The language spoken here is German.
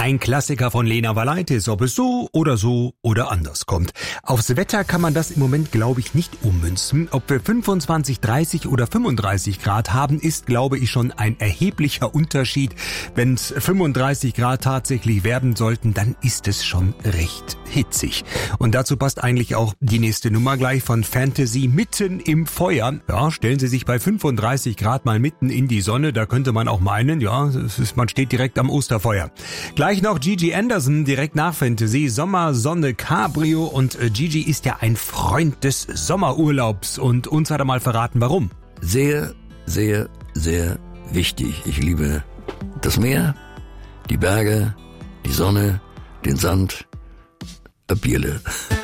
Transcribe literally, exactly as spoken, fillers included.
Ein Klassiker von Lena Valaitis, ob es so oder so oder anders kommt. Aufs Wetter kann man das im Moment, glaube ich, nicht ummünzen. Ob wir fünfundzwanzig, dreißig oder fünfunddreißig Grad haben, ist, glaube ich, schon ein erheblicher Unterschied. Wenn es fünfunddreißig Grad tatsächlich werden sollten, dann ist es schon recht hitzig. Und dazu passt eigentlich auch die nächste Nummer gleich von Fantasy, Mitten im Feuer. Ja, stellen Sie sich bei fünfunddreißig Grad mal mitten in die Sonne, da könnte man auch meinen, ja, es ist, man steht direkt am Osterfeuer. Gleich noch Gigi Anderson, direkt nach Fantasy, Sommer, Sonne, Cabrio, und äh, Gigi ist ja ein Freund des Sommerurlaubs und uns hat er mal verraten, warum. Sehr, sehr, sehr wichtig. Ich liebe das Meer, die Berge, die Sonne, den Sand, a Bierle.